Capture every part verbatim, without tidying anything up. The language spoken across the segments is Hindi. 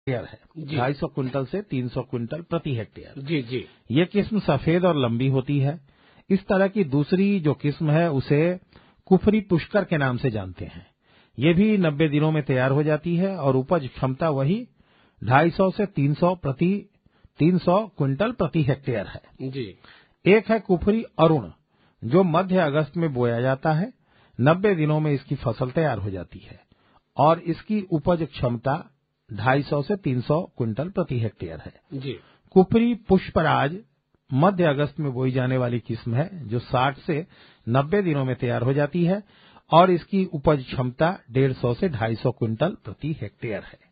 हेक्टेयर है, ढाई सौ क्विंटल से तीन सौ क्विंटल प्रति हेक्टेयर। जी जी। ये किस्म सफेद और लंबी होती है। इस तरह की दूसरी जो किस्म है उसे कुफरी पुष्कर के नाम से जानते हैं। ये भी नब्बे दिनों में तैयार हो जाती है और उपज क्षमता वही ढाई सौ से तीन सौ प्रति तीन सौ क्विंटल प्रति हेक्टेयर है। जी। एक है कुफरी अरुण, जो मध्य अगस्त में बोया जाता है। नब्बे दिनों में इसकी फसल तैयार हो जाती है और इसकी उपज क्षमता ढाई सौ से तीन सौ क्विंटल प्रति हेक्टेयर है। जी। कुफरी पुष्पराज मध्य अगस्त में बोई जाने वाली किस्म है, जो साठ से नब्बे दिनों में तैयार हो जाती है और इसकी उपज क्षमता डेढ़ सौ से ढाई सौ क्विंटल प्रति हेक्टेयर है।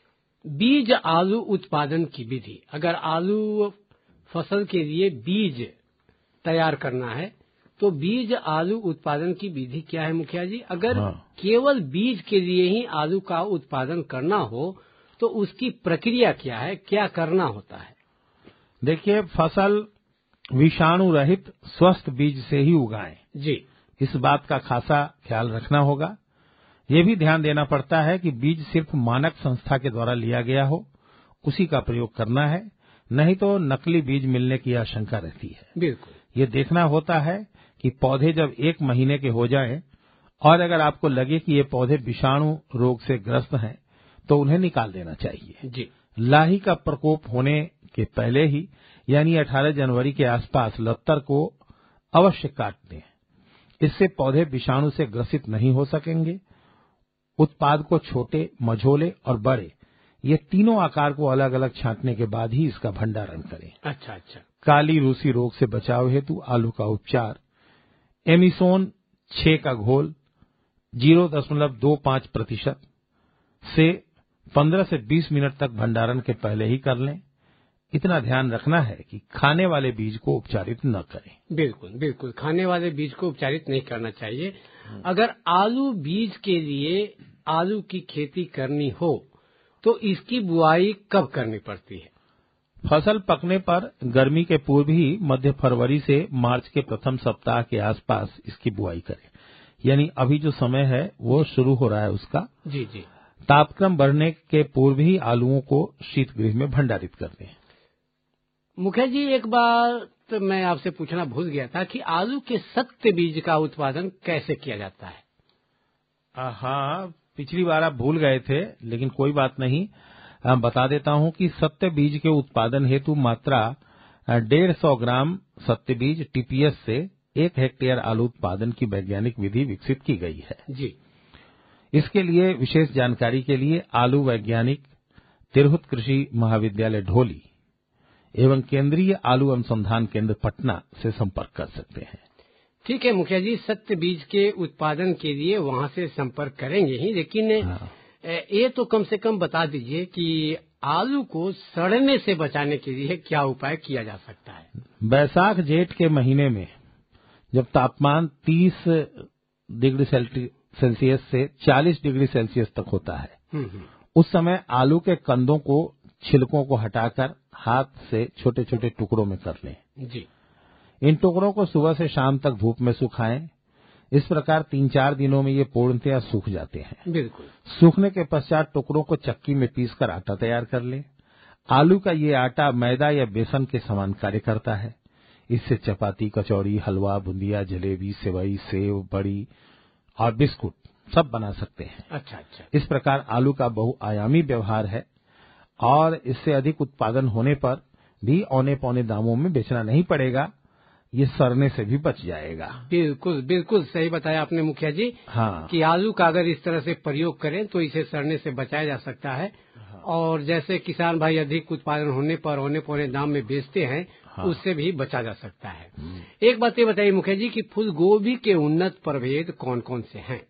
बीज आलू उत्पादन की विधि, अगर आलू फसल के लिए बीज तैयार करना है तो बीज आलू उत्पादन की विधि क्या है मुखिया जी? अगर हाँ। केवल बीज के लिए ही आलू का उत्पादन करना हो तो उसकी प्रक्रिया क्या है, क्या करना होता है? देखिए, फसल विषाणु रहित स्वस्थ बीज से ही उगाएं। जी। इस बात का खासा ख्याल रखना होगा। ये भी ध्यान देना पड़ता है कि बीज सिर्फ मानक संस्था के द्वारा लिया गया हो, उसी का प्रयोग करना है, नहीं तो नकली बीज मिलने की आशंका रहती है। बिल्कुल। ये देखना होता है कि पौधे जब एक महीने के हो जाएं और अगर आपको लगे कि ये पौधे विषाणु रोग से ग्रस्त हैं तो उन्हें निकाल देना चाहिए। जी। लाही का प्रकोप होने के पहले ही यानी अठारह जनवरी के आसपास लत्तर को अवश्य काट दें। इससे पौधे विषाणु से ग्रसित नहीं हो सकेंगे। उत्पाद को छोटे, मझोले और बड़े, ये तीनों आकार को अलग अलग छांटने के बाद ही इसका भंडारण करें। अच्छा अच्छा। काली रूसी रोग से बचाव हेतु आलू का उपचार, एमिसोन छह का घोल जीरो दशमलव दो पांच प्रतिशत से पंद्रह से बीस मिनट तक भंडारण के पहले ही कर लें। इतना ध्यान रखना है कि खाने वाले बीज को उपचारित न करें। बिल्कुल बिल्कुल, खाने वाले बीज को उपचारित नहीं करना चाहिए। अगर आलू बीज के लिए आलू की खेती करनी हो तो इसकी बुआई कब करनी पड़ती है? फसल पकने पर गर्मी के पूर्व ही मध्य फरवरी से मार्च के प्रथम सप्ताह के आसपास इसकी बुआई करें। यानी अभी जो समय है वो शुरू हो रहा है उसका। जी जी। तापक्रम बढ़ने के पूर्व ही आलूओं को शीतगृह में भंडारित कर दें। मुखिया जी, एक बार तो मैं आपसे पूछना भूल गया था कि आलू के सत्य बीज का उत्पादन कैसे किया जाता है? हाँ, पिछली बार आप भूल गए थे, लेकिन कोई बात नहीं, बता देता हूं कि सत्य बीज के उत्पादन हेतु मात्रा डेढ़ सौ ग्राम सत्य बीज टीपीएस से एक हेक्टेयर आलू उत्पादन की वैज्ञानिक विधि विकसित की गई है। जी। इसके लिए विशेष जानकारी के लिए आलू वैज्ञानिक तिरहुत कृषि महाविद्यालय ढोली एवं केंद्रीय आलू अनुसंधान केंद्र पटना से संपर्क कर सकते हैं। ठीक है मुखिया जी, सत्य बीज के उत्पादन के लिए वहां से संपर्क करेंगे ही, लेकिन हाँ। ये तो कम से कम बता दीजिए कि आलू को सड़ने से बचाने के लिए क्या उपाय किया जा सकता है? बैसाख जेठ के महीने में जब तापमान तीस डिग्री सेल्सियस से चालीस डिग्री सेल्सियस तक होता है, उस समय आलू के कंदों को, छिलकों को हटाकर हाथ से छोटे छोटे टुकड़ों में कर लें। जी। इन टुकड़ों को सुबह से शाम तक धूप में सुखाएं। इस प्रकार तीन चार दिनों में ये पूर्णतया सूख जाते हैं। बिल्कुल। सूखने के पश्चात टुकड़ों को चक्की में पीसकर आटा तैयार कर लें। आलू का ये आटा मैदा या बेसन के समान कार्य करता है। इससे चपाती, कचौड़ी, हलवा, बुंदिया, जलेबी, सेवई, सेव, बड़ी और बिस्कुट सब बना सकते हैं। अच्छा अच्छा। इस प्रकार आलू का बहुआयामी व्यवहार है और इससे अधिक उत्पादन होने पर भी औने पौने दामों में बेचना नहीं पड़ेगा। ये सड़ने से भी बच जाएगा। बिल्कुल बिल्कुल सही बताया आपने मुखिया जी। हाँ। कि आलू का अगर इस तरह से प्रयोग करें तो इसे सड़ने से बचाया जा सकता है। हाँ। और जैसे किसान भाई अधिक उत्पादन होने पर औने पौने दाम में बेचते हैं, हाँ। उससे भी बचा जा सकता है। एक बात ये बताइए मुखिया जी कि फूल गोभी के उन्नत प्रभेद कौन कौन से हैं?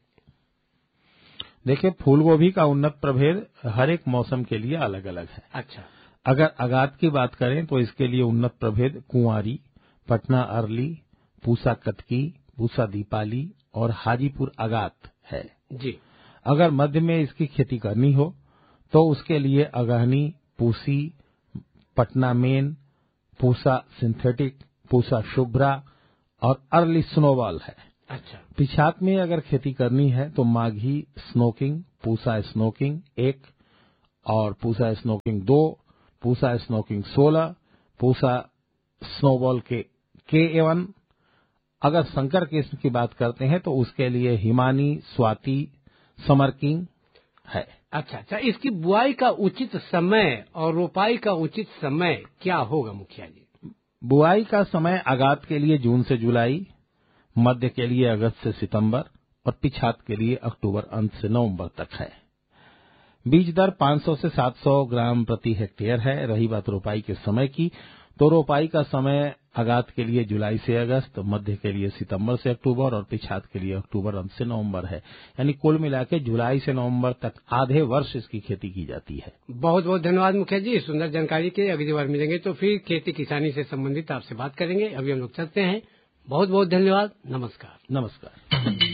देखिए, फूल गोभी का उन्नत प्रभेद हर एक मौसम के लिए अलग अलग है। अच्छा। अगर आगात की बात करें तो इसके लिए उन्नत प्रभेद कुंवारी, पटना अरली, पूसा कतकी, पूसा दीपाली और हाजीपुर आगात है। जी। अगर मध्य में इसकी खेती करनी हो तो उसके लिए अगहनी, पूसी, पटना मेन, पूसा सिंथेटिक, पूसा शुभ्रा और अर्ली स्नोबॉल है। अच्छा। पिछात में अगर खेती करनी है तो माघी स्नोकिंग, पूसा स्नोकिंग एक और पूसा स्नोकिंग दो, पूसा स्नोकिंग सोलह, पूसा स्नोबॉल के के एवन। अगर संकर किस्म की बात करते हैं तो उसके लिए हिमानी, स्वाति, समर किंग है। अच्छा अच्छा, इसकी बुआई का उचित समय और रोपाई का उचित समय क्या होगा मुखिया जी? बुआई का समय आगात के लिए जून से जुलाई, मध्य के लिए अगस्त से सितंबर और पिछात के लिए अक्टूबर अंत से नवंबर तक है। बीज दर पाँच सौ से सात सौ ग्राम प्रति हेक्टेयर है। रही बात रोपाई के समय की, तो रोपाई का समय आगात के लिए जुलाई से अगस्त, मध्य के लिए सितंबर से अक्टूबर और पिछात के लिए अक्टूबर अंत से नवंबर है। यानी कुल मिला के जुलाई से नवंबर तक आधे वर्ष इसकी खेती की जाती है। बहुत बहुत धन्यवाद मुखिया जी, सुंदर जानकारी के। अगली बार मिलेंगे तो फिर खेती किसानी से संबंधित आपसे बात करेंगे। अभी हम लोग चलते हैं। बहुत बहुत धन्यवाद। नमस्कार। नमस्कार।